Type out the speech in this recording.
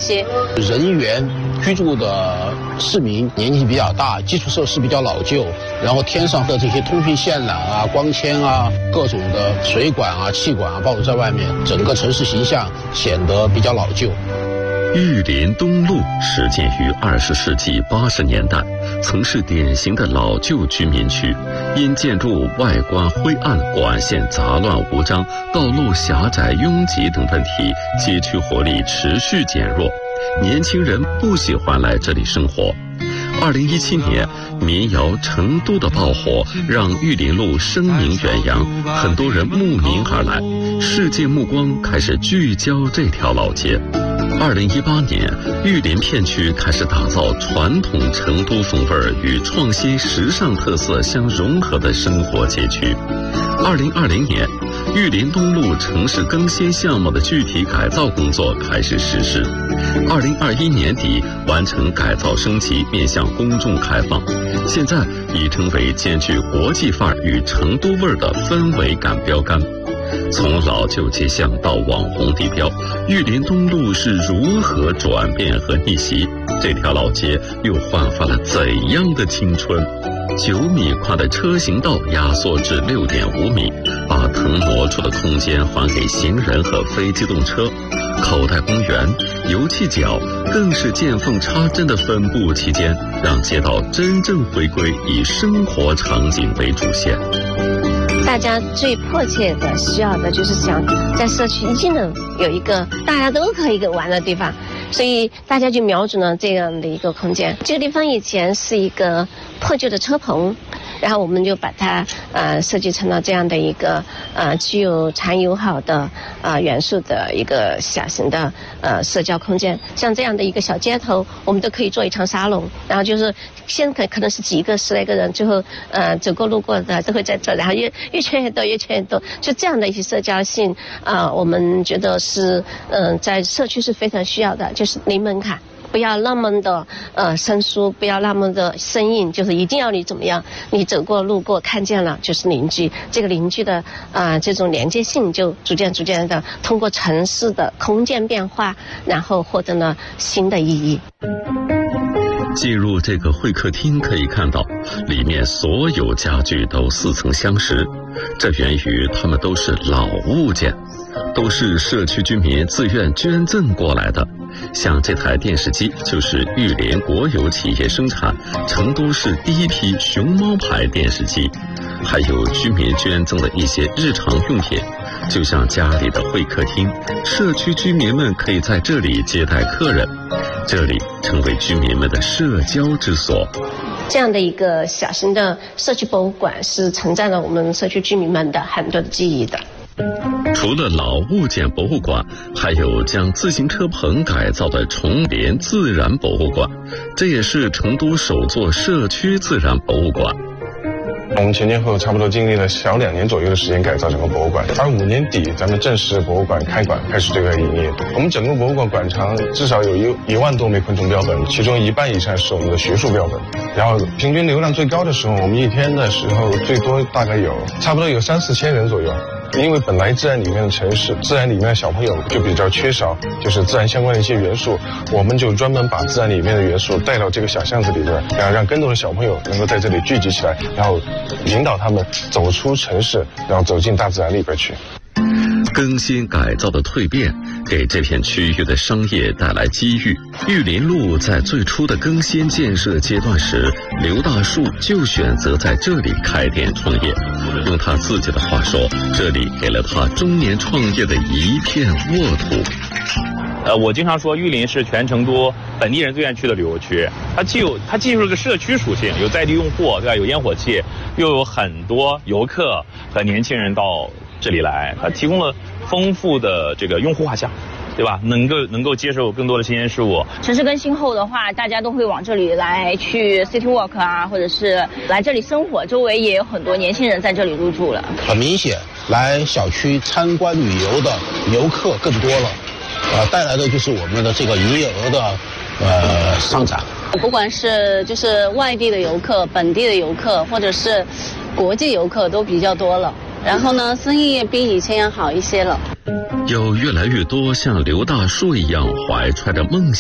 些。 人员居住的市民年纪比较大，基础设施比较老旧，然后天上的这些通讯线缆啊、光纤啊、各种的水管啊、气管啊暴露在外面，整个城市形象显得比较老旧。 玉林东路始建于20世纪80年代，曾是典型的老旧居民区，因建筑外观灰暗、管线杂乱无章、道路狭窄拥挤等问题，街区活力持续减弱，年轻人不喜欢来这里生活。2017年，民谣《成都》的爆火，让玉林路声名远扬，很多人慕名而来，世界目光开始聚焦这条老街。2018年，玉林片区开始打造传统成都风味与创新时尚特色相融合的生活街区。2020年，玉林东路城市更新项目的具体改造工作开始实施。2021年底完成改造升级，面向公众开放。现在已成为兼具国际范儿与成都味儿的氛围感标杆。从老旧街巷到网红地标，玉林东路是如何转变和逆袭？这条老街又焕发了怎样的青春？9米宽的车行道压缩至6.5米，把腾挪出的空间还给行人和非机动车。口袋公园、油气角更是见缝插针的分布期间，让街道真正回归以生活场景为主线。 大家最迫切的需要的就是想在社区一定能有一个大家都可以玩的地方，所以大家就瞄准了这样的一个空间。这个地方以前是一个破旧的车棚，然后我们就把它设计成了这样的一个具有产友好的元素的一个小型的社交空间。像这样的一个小街头，我们都可以做一场沙龙，然后就是先可能是几个10来个人，最后走过路过的都会在这，然后越圈越多，越圈越多，就这样的一些社交性我们觉得是在社区是非常需要的，就是零门槛。不要那么的生疏，不要那么的生硬，就是一定要你怎么样，你走过路过看见了就是邻居，这个邻居的这种连接性就逐渐的通过城市的空间变化，然后获得了新的意义。 进入这个会客厅可以看到，里面所有家具都似曾相识，这源于它们都是老物件，都是社区居民自愿捐赠过来的。像这台电视机就是玉林国有企业生产，成都市第一批熊猫牌电视机，还有居民捐赠的一些日常用品，就像家里的会客厅，社区居民们可以在这里接待客人，这里成为居民们的社交之所。 这样的一个小型的社区博物馆是承载了我们社区居民们的很多的记忆的。 除了老物件博物馆，还有将自行车棚改造的重联自然博物馆，这也是成都首座社区自然博物馆。 我们前后差不多经历了小2年左右的时间改造整个博物馆，25年底咱们正式博物馆开馆，开始对外营业。我们整个博物馆馆藏至少有1万多枚昆虫标本，其中1半以上是我们的学术标本。然后平均流量最高的时候，我们一天的时候最多大概差不多有3、4千人左右。因为本来自然里面的城市，自然里面的小朋友就比较缺少，就是自然相关的一些元素，我们就专门把自然里面的元素带到这个小巷子里边，然后让更多的小朋友能够在这里聚集起来，然后引导他们走出城市，然后走进大自然里边去。 更新改造的蜕变给这片区域的商业带来机遇。玉林路在最初的更新建设阶段时，刘大树就选择在这里开店创业。用他自己的话说，这里给了他中年创业的一片沃土。 我经常说，玉林是全成都本地人最愿去的旅游区。它既有这个社区属性，有在地用户，对吧？有烟火气，又有很多游客和年轻人到这里来，它提供了丰富的这个用户画像，对吧？能够接受更多的新鲜事物。 城市更新后的话，大家都会往这里来去 city walk 啊，或者是来这里生活。周围也有很多年轻人在这里入住了。 很明显，来小区参观旅游的游客更多了，带来的就是我们的这个营业额的上涨。 不管是就是外地的游客、本地的游客，或者是国际游客都比较多了。然后呢，生意也比以前要好一些了。 有越来越多像刘大树一样怀揣着梦想